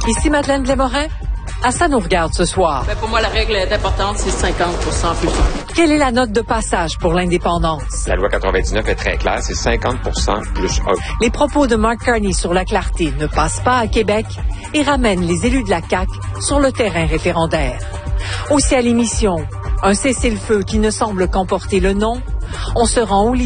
Ici Madeleine Blais-Morin. À ça nous regarde ce soir. Pour moi, la règle est importante, c'est 50% plus tard. Quelle est la note de passage pour l'indépendance? La loi 99 est très claire, c'est 50% plus 1. Les propos de Mark Carney sur la clarté ne passent pas à Québec et ramènent les élus de la CAQ sur le terrain référendaire. Aussi à l'émission, un cessez-le-feu qui ne semble qu'emporter le non. On se rend au